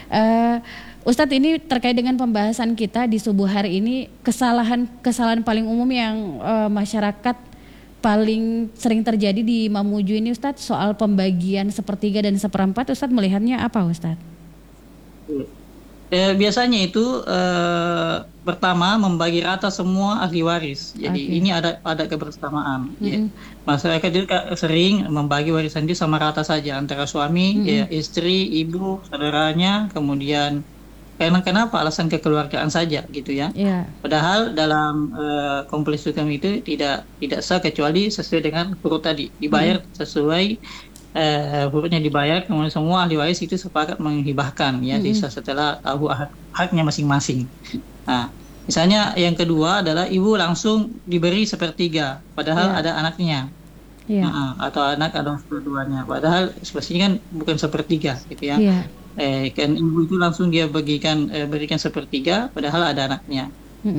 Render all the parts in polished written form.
Eh, Ustadz, ini terkait dengan pembahasan kita di subuh hari ini, kesalahan paling umum yang masyarakat paling sering terjadi di Mamuju ini Ustadz, soal pembagian sepertiga dan seperempat. Ustadz melihatnya apa Ustadz? Biasanya itu pertama membagi rata semua ahli waris. Jadi ini ada kebersamaan. Ya. Masyarakat juga sering membagi warisan itu sama rata saja antara suami, ya, istri, ibu, saudaranya, kemudian kenapa alasan kekeluargaan saja gitu ya. Padahal dalam kompleks hukum itu tidak sah kecuali sesuai dengan huruf tadi, dibayar sesuai hurufnya dibayar, kemudian semua ahli waris itu sepakat menghibahkan ya setelah tahu haknya masing-masing. Nah, misalnya yang kedua adalah ibu langsung diberi sepertiga padahal ada anaknya. Atau anak ada keduanya padahal sebenarnya kan bukan sepertiga gitu ya. Kan ibu itu langsung dia berikan sepertiga padahal ada anaknya.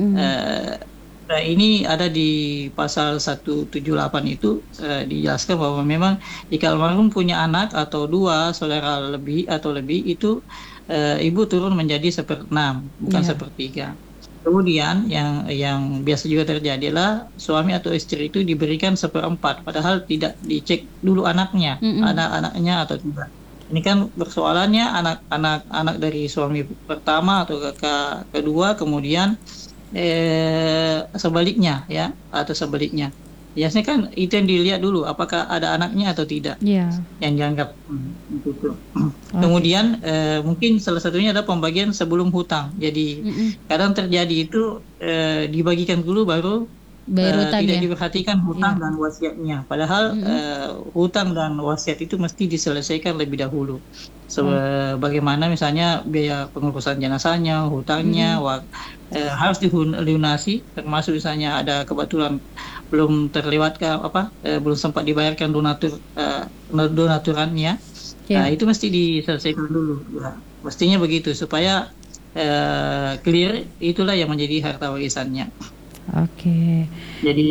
Nah, ini ada di pasal 178 itu dijelaskan bahwa memang jika almarhum punya anak atau dua saudara lebih itu ibu turun menjadi 1/6 bukan 1/3. Kemudian yang biasa juga terjadi adalah suami atau istri itu diberikan 1/4 padahal tidak dicek dulu anaknya anaknya atau tidak. Ini kan persoalannya anak dari suami pertama atau kakak kedua, kemudian sebaliknya ya, atau sebaliknya. Biasanya kan itu yang dilihat dulu apakah ada anaknya atau tidak. Yang dianggap itu. Kemudian mungkin salah satunya adalah pembagian sebelum hutang. Jadi kadang terjadi itu dibagikan dulu baru tidak diperhatikan hutang dan wasiatnya. Padahal hutang dan wasiat itu mesti diselesaikan lebih dahulu. Bagaimana misalnya biaya pengurusan jenazahnya, hutangnya, harus dilunasi. Termasuk misalnya ada kebetulan belum terlewatkan belum sempat dibayarkan donaturannya. Nah, itu mesti diselesaikan dulu. Ya. Mestinya begitu supaya clear, itulah yang menjadi harta warisannya. Jadi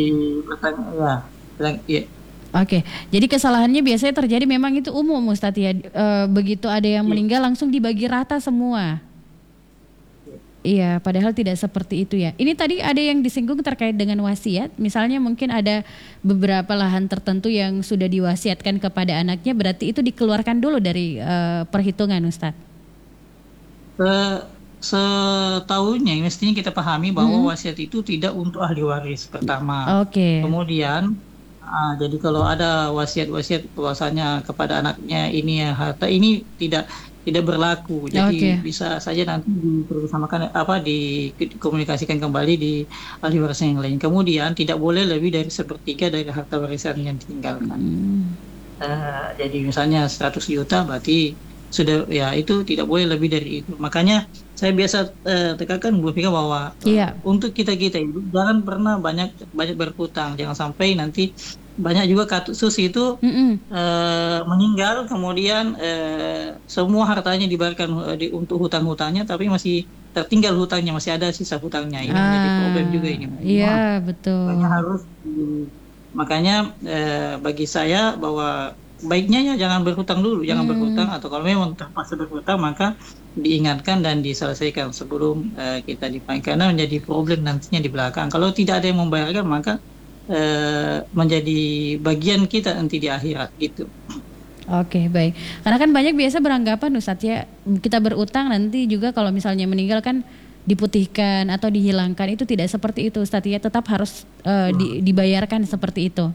jadi kesalahannya biasanya terjadi memang itu umum Ustadz ya, begitu ada yang meninggal langsung dibagi rata semua. Iya, padahal tidak seperti itu ya. Ini tadi ada yang disinggung terkait dengan wasiat, misalnya mungkin ada beberapa lahan tertentu yang sudah diwasiatkan kepada anaknya, berarti itu dikeluarkan dulu dari perhitungan Ustadz. Setahunya mestinya kita pahami bahwa wasiat itu tidak untuk ahli waris pertama. Kemudian jadi kalau ada wasiat bahwasanya kepada anaknya ini ya harta ini tidak berlaku. Jadi bisa saja nanti dibersamakan dikomunikasikan kembali di ahli waris yang lain. Kemudian tidak boleh lebih dari 1/3 dari harta warisan yang ditinggalkan. Jadi misalnya 100 juta berarti sudah ya, itu tidak boleh lebih dari itu. Makanya saya biasa tekankan Bu Fika bahwa untuk kita itu jangan pernah banyak berhutang. Jangan sampai nanti banyak juga kasus itu meninggal kemudian semua hartanya dibayarkan untuk hutang-hutangnya tapi masih tertinggal hutangnya, masih ada sisa hutangnya. Ini menjadi problem juga ini. Iya, betul. Makanya bagi saya bahwa baiknya ya jangan berhutang dulu, jangan berhutang, atau kalau memang terpaksa berhutang maka diingatkan dan diselesaikan sebelum kita dipanggil, karena menjadi problem nantinya di belakang. Kalau tidak ada yang membayarkan maka menjadi bagian kita nanti di akhirat gitu. Baik. Karena kan banyak biasa beranggapan Ustadz ya, kita berutang nanti juga kalau misalnya meninggal kan diputihkan atau dihilangkan. Itu tidak seperti itu Ustadz ya, tetap harus dibayarkan seperti itu.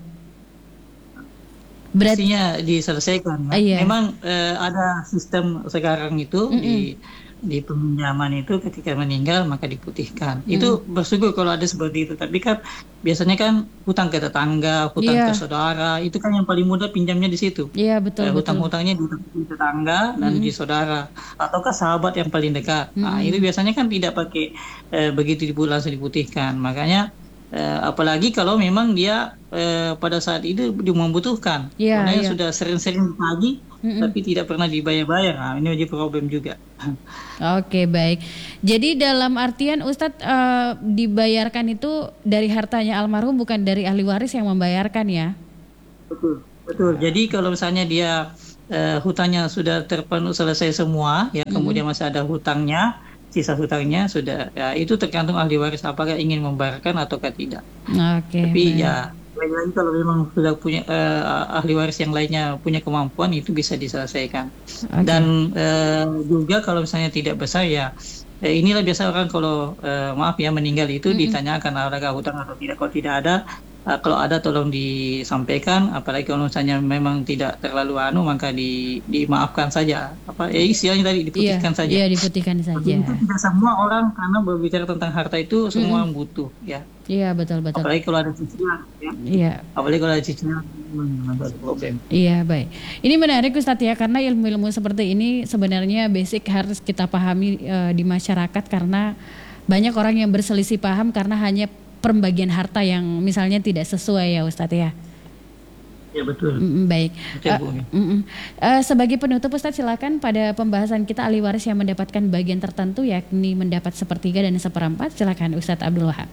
Mestinya diselesaikan. Memang ada sistem sekarang itu di peminjaman itu ketika meninggal maka diputihkan. Itu bersyukur kalau ada seperti itu. Tapi kan biasanya kan hutang ke tetangga, hutang ke saudara, itu kan yang paling mudah pinjamnya di situ. Betul. Hutang-hutangnya di tetangga dan di saudara, ataukah sahabat yang paling dekat. Nah, itu biasanya kan tidak pakai begitu langsung diputihkan. Makanya apalagi kalau memang dia pada saat itu membutuhkan, karena sudah sering-sering pagi tapi tidak pernah dibayar-bayar. Nah, ini jadi problem juga. Baik. Jadi dalam artian Ustadz dibayarkan itu dari hartanya almarhum, bukan dari ahli waris yang membayarkan ya? Betul. Jadi kalau misalnya dia hutangnya sudah terpenuhi selesai semua, ya kemudian masih ada hutangnya, sisa hutangnya sudah, ya itu tergantung ahli waris apakah ingin membayarkan ataukah tidak. Oke, Tapi baik. ya lagi-lagi kalau memang sudah punya ahli waris yang lainnya punya kemampuan itu bisa diselesaikan. Oke. Dan juga kalau misalnya tidak besar ya inilah biasa orang kalau maaf ya meninggal itu ditanyakan adakah hutang atau tidak. Kalau tidak ada, kalau ada tolong disampaikan. Apalagi kalau misalnya memang tidak terlalu maka dimaafkan saja. Apa ya istilahnya tadi diputihkan saja. Iya, diputihkan saja. Itu tidak semua orang karena berbicara tentang harta itu semua orang butuh ya. Iya, betul. Apalagi kalau ada cicilan ya. Iya. Apalagi kalau ada cicilan ada problem. Iya, baik. Ini menarik Ustadz ya, karena ilmu-ilmu seperti ini sebenarnya basic harus kita pahami di masyarakat, karena banyak orang yang berselisih paham karena hanya pembagian harta yang misalnya tidak sesuai ya Ustadz ya. Ya betul. Baik. Betul, Bu. Sebagai penutup Ustadz, silakan pada pembahasan kita ahli waris yang mendapatkan bagian tertentu yakni mendapat 1/3 dan 1/4. Silakan Ustadz Abdul Wahab.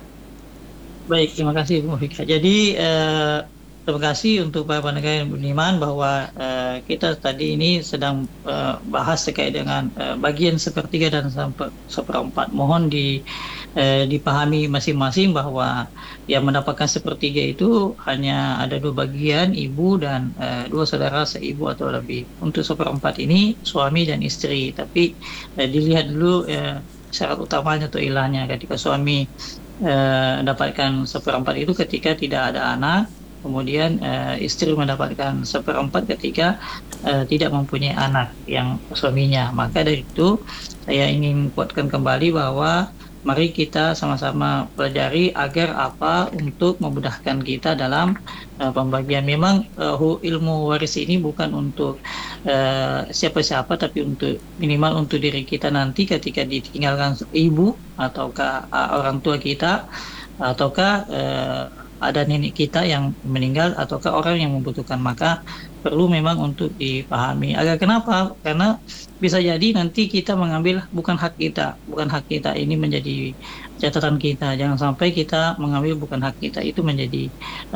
Baik, terima kasih Bu Fika. Jadi terima kasih untuk para pendengar yang beriman bahwa kita tadi ini sedang bahas terkait dengan bagian 1/3 dan 1/4. Mohon dipahami masing-masing bahwa yang mendapatkan 1/3 itu hanya ada 2 bagian, ibu dan 2 saudara seibu atau lebih. Untuk 1/4 ini suami dan istri. Tapi dilihat dulu syarat utamanya atau ilahnya. Ketika suami dapatkan 1/4 itu ketika tidak ada anak, kemudian istri mendapatkan 1/4 ketika tidak mempunyai anak yang suaminya. Maka dari itu saya ingin kuatkan kembali bahwa mari kita sama-sama pelajari agar apa untuk memudahkan kita dalam pembagian. Memang ilmu waris ini bukan untuk siapa-siapa, tapi untuk minimal untuk diri kita nanti ketika ditinggalkan ibu ataukah orang tua kita ataukah ada nenek kita yang meninggal ataukah orang yang membutuhkan. Maka perlu memang untuk dipahami. Agar kenapa? Karena bisa jadi nanti kita mengambil bukan hak kita. Ini menjadi catatan kita. Jangan sampai kita mengambil bukan hak kita. Itu menjadi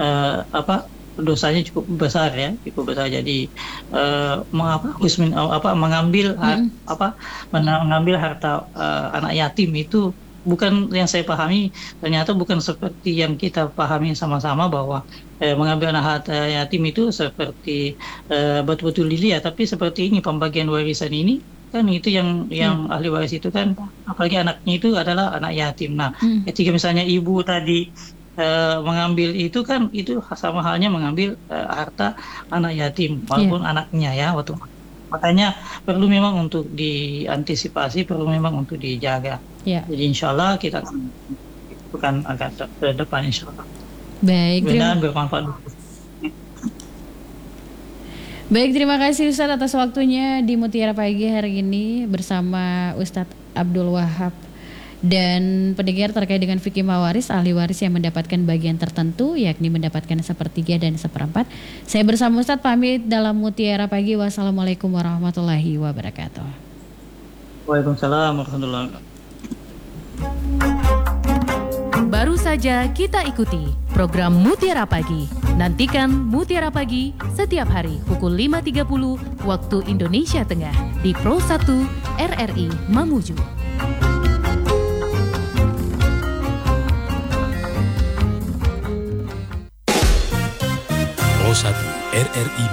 dosanya cukup besar ya, cukup besar. Jadi mengambil harta anak yatim itu bukan yang saya pahami, ternyata bukan seperti yang kita pahami sama-sama bahwa mengambil anak harta yatim itu seperti betul-betul dilihat, tapi seperti ini pembagian warisan ini kan itu yang ahli waris itu kan apalagi anaknya itu adalah anak yatim. Nah, ketika misalnya ibu tadi mengambil itu kan itu sama halnya mengambil harta anak yatim walaupun anaknya ya waktu. Makanya perlu memang untuk diantisipasi, perlu memang untuk dijaga. Jadi insya Allah kita akan ke depan insya Allah. Baik, bermanfaat. Baik, terima kasih Ustadz atas waktunya di Mutiara Pagi hari ini bersama Ustadz Abdul Wahab. Dan pendengar terkait dengan fikih mawaris, ahli waris yang mendapatkan bagian tertentu yakni mendapatkan 1/3 dan 1/4. Saya bersama Ustadz pamit dalam Mutiara Pagi. Wassalamualaikum warahmatullahi wabarakatuh. Waalaikumsalam warahmatullahi wabarakatuh. Baru saja kita ikuti program Mutiara Pagi. Nantikan Mutiara Pagi setiap hari pukul 5.30 waktu Indonesia Tengah di Pro 1 RRI Mamuju. Pro 1 RRI